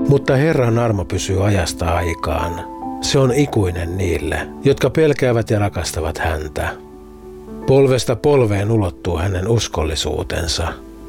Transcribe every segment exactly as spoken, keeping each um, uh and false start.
Mutta Herran armo pysyy ajasta aikaan. Se on ikuinen niille, jotka pelkäävät ja rakastavat häntä. Polvesta polveen ulottuu hänen uskollisuutensa.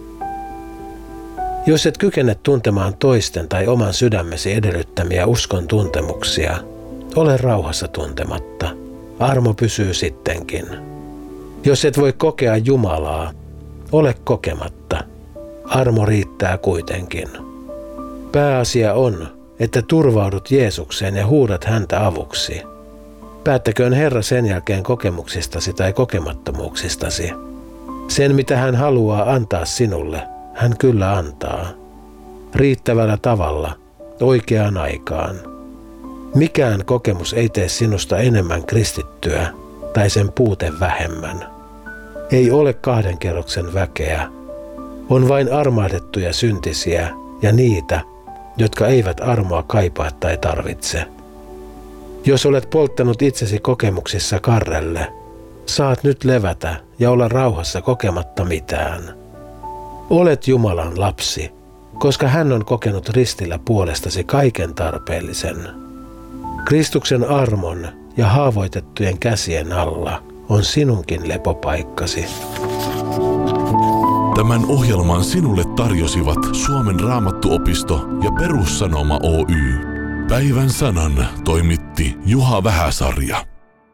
Jos et kykene tuntemaan toisten tai oman sydämesi edellyttämiä uskon tuntemuksia, ole rauhassa tuntematta. Armo pysyy sittenkin. Jos et voi kokea Jumalaa, ole kokematta. Armo riittää kuitenkin. Pääasia on, että turvaudut Jeesukseen ja huudat häntä avuksi. Päättäköön Herra sen jälkeen kokemuksistasi tai kokemattomuuksistasi. Sen, mitä hän haluaa antaa sinulle, hän kyllä antaa. Riittävällä tavalla, oikeaan aikaan. Mikään kokemus ei tee sinusta enemmän kristittyä tai sen puute vähemmän. Ei ole kahden kerroksen väkeä. On vain armahdettuja syntisiä ja niitä, jotka eivät armoa kaipaa tai tarvitse. Jos olet polttanut itsesi kokemuksissa karrelle, saat nyt levätä ja olla rauhassa kokematta mitään. Olet Jumalan lapsi, koska hän on kokenut ristillä puolestasi kaiken tarpeellisen. Kristuksen armon ja haavoitettujen käsien alla on sinunkin lepopaikkasi. Tämän ohjelman sinulle tarjosivat Suomen Raamattuopisto ja Perussanoma Oy. Päivän sanan toimitti Juha Vähäsarja.